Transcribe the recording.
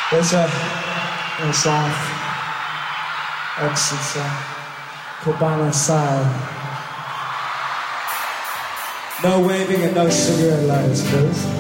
There's a song, exit song, Cabana Style. No waving and no cigarette lighters, please.